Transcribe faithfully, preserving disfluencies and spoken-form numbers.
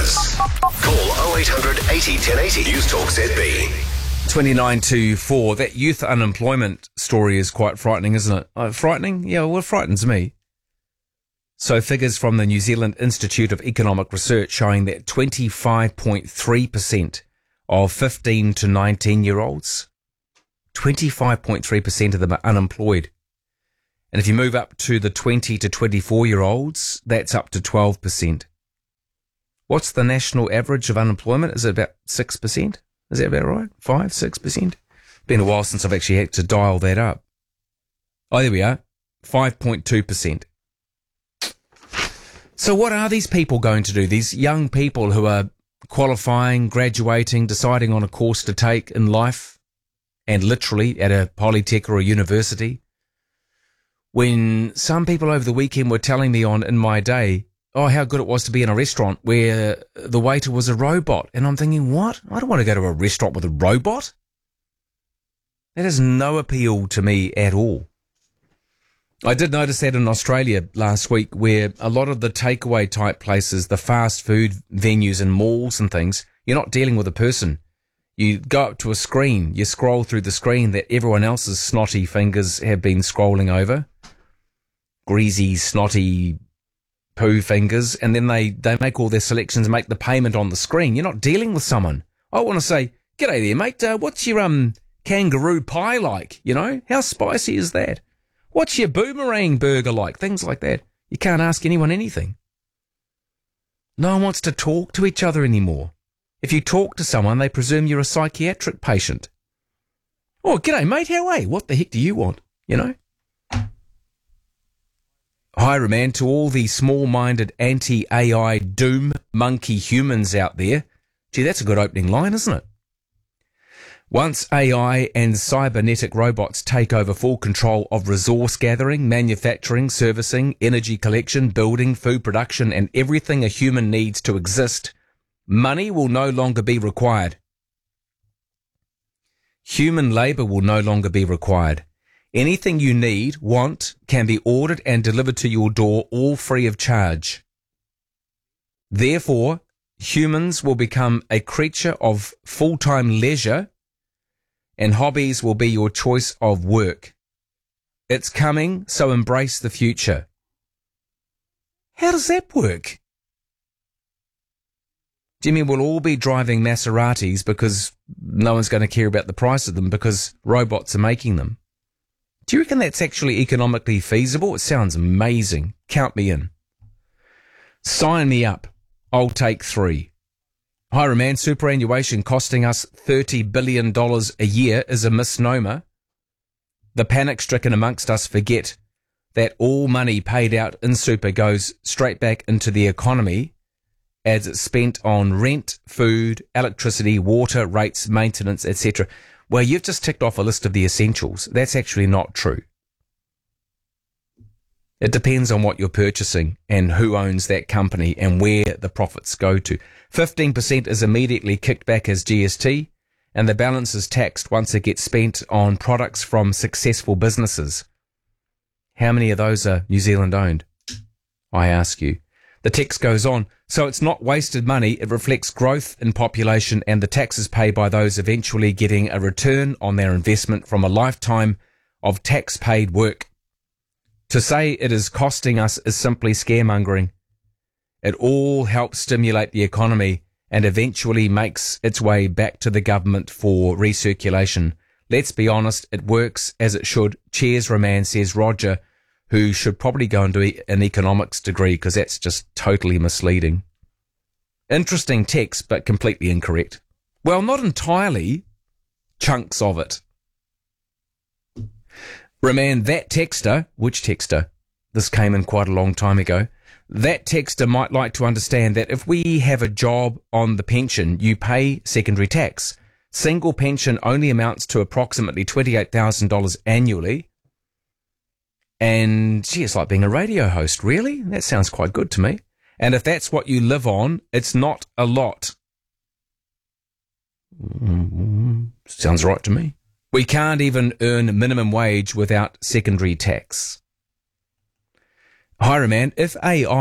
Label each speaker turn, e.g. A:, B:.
A: business. Call oh eight hundred eighty ten eighty. News Talk Z B.
B: twenty-nine to four. That youth unemployment story is quite frightening, isn't it? Uh, frightening? Yeah, well, it frightens me. So figures from the New Zealand Institute of Economic Research showing that twenty-five point three percent of fifteen to nineteen year olds, twenty-five point three percent of them are unemployed. And if you move up to the twenty to twenty-four year olds, that's up to twelve percent. What's the national average of unemployment? Is it about six percent? Is that about right? five, six percent? Been a while since I've actually had to dial that up. Oh, there we are. five point two percent. So what are these people going to do? These young people who are qualifying, graduating, deciding on a course to take in life, and literally at a polytech or a university. When some people over the weekend were telling me on In My Day, oh, how good it was to be in a restaurant where the waiter was a robot. And I'm thinking, what? I don't want to go to a restaurant with a robot. That has no appeal to me at all. I did notice that in Australia last week, where a lot of the takeaway type places, the fast food venues and malls and things, you're not dealing with a person. You go up to a screen, you scroll through the screen that everyone else's snotty fingers have been scrolling over. Greasy, snotty poo fingers, and then they, they make all their selections, make the payment on the screen. You're not dealing with someone. I want to say, g'day there, mate. Uh, what's your um kangaroo pie like? You know, how spicy is that? What's your boomerang burger like? Things like that. You can't ask anyone anything. No one wants to talk to each other anymore. If you talk to someone, they presume you're a psychiatric patient. Oh, g'day, mate. How are you? What the heck do you want? You know? Hi, man, to all the small-minded anti-A I doom monkey humans out there. Gee, that's a good opening line, isn't it? Once A I and cybernetic robots take over full control of resource gathering, manufacturing, servicing, energy collection, building, food production, and everything a human needs to exist, money will no longer be required. Human labour will no longer be required. Anything you need, want, can be ordered and delivered to your door, all free of charge. Therefore, humans will become a creature of full-time leisure, and hobbies will be your choice of work. It's coming, so embrace the future. How does that work? Jimmy, we'll all be driving Maseratis because no one's going to care about the price of them because robots are making them. Do you reckon that's actually economically feasible? It sounds amazing. Count me in. Sign me up. I'll take three. Hi, man. Superannuation costing us thirty billion dollars a year is a misnomer. The panic-stricken amongst us forget that all money paid out in super goes straight back into the economy as it's spent on rent, food, electricity, water, rates, maintenance, et cetera. Well, you've just ticked off a list of the essentials. That's actually not true. It depends on what you're purchasing and who owns that company and where the profits go to. fifteen percent is immediately kicked back as G S T, and the balance is taxed once it gets spent on products from successful businesses. How many of those are New Zealand owned? I ask you. The text goes on. So it's not wasted money. It reflects growth in population and the taxes paid by those eventually getting a return on their investment from a lifetime of tax-paid work. To say it is costing us is simply scaremongering. It all helps stimulate the economy and eventually makes its way back to the government for recirculation. Let's be honest, it works as it should. Cheers, Roman, says Roger, who should probably go and do an economics degree because that's just totally misleading. Interesting text, but completely incorrect. Well, not entirely. Chunks of it. Roman, that texter, which texter? This came in quite a long time ago. That texter might like to understand that if we have a job on the pension, you pay secondary tax. Single pension only amounts to approximately twenty-eight thousand dollars annually. And, gee, it's like being a radio host. Really? That sounds quite good to me. And if that's what you live on, it's not a lot. Mm-hmm. Sounds right to me. We can't even earn minimum wage without secondary tax. Hi, man. If A I